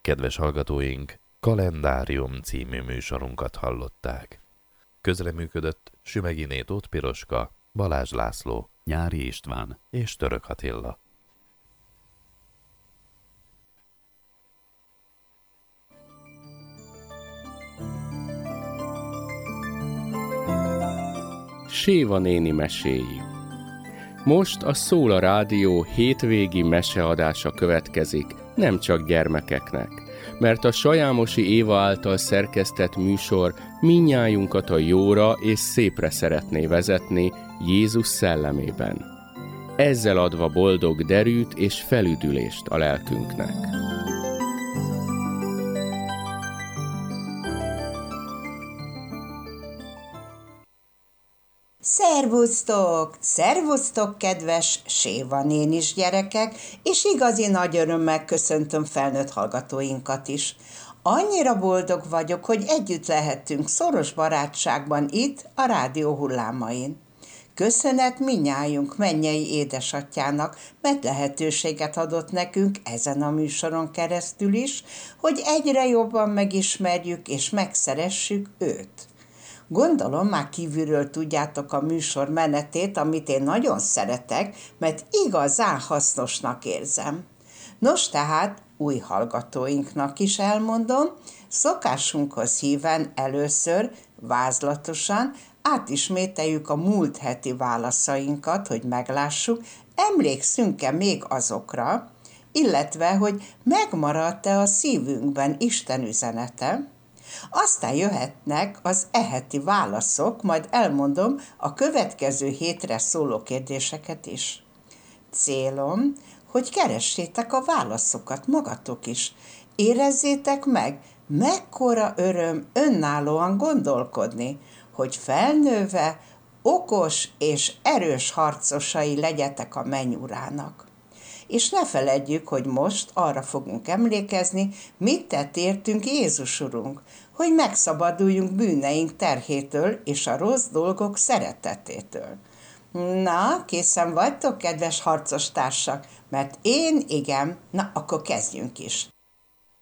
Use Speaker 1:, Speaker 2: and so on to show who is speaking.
Speaker 1: Kedves hallgatóink, Kalendárium című műsorunkat hallották. Közreműködött Sümeghiné Tóth Piroska, Balázs László,
Speaker 2: Nyári István
Speaker 1: és Török Attila.
Speaker 3: Séva néni meséi. Most a Szóla Rádió hétvégi meseadása következik, nem csak gyermekeknek, mert a Sajámosi Éva által szerkesztett műsor mindnyájunkat a jóra és szépre szeretné vezetni Jézus szellemében. Ezzel adva boldog derűt és felüdülést a lelkünknek.
Speaker 4: Szervusztok! Szervusztok, kedves Séva nénis gyerekek, és igazi nagy örömmel köszöntöm felnőtt hallgatóinkat is. Annyira boldog vagyok, hogy együtt lehetünk szoros barátságban itt, a rádió hullámain. Köszönet mindnyájunk mennyei édesatyának, mert lehetőséget adott nekünk ezen a műsoron keresztül is, hogy egyre jobban megismerjük és megszeressük őt. Gondolom már kívülről tudjátok a műsor menetét, amit én nagyon szeretek, mert igazán hasznosnak érzem. Nos tehát, új hallgatóinknak is elmondom, szokásunkhoz híven először, vázlatosan átismételjük a múlt heti válaszainkat, hogy meglássuk, emlékszünk-e még azokra, illetve, hogy megmaradt-e a szívünkben Isten üzenete. Aztán jöhetnek az eheti válaszok, majd elmondom a következő hétre szóló kérdéseket is. Célom, hogy keressétek a válaszokat magatok is. Érezzétek meg, mekkora öröm önállóan gondolkodni, hogy felnőve okos és erős harcosai legyetek a mennyurának. És ne feledjük, hogy most arra fogunk emlékezni, mit tett értünk Jézus Urunk, hogy megszabaduljunk bűneink terhétől és a rossz dolgok szeretetétől. Na, készen vagytok, kedves harcos társak? Mert én igen, na akkor kezdjünk is.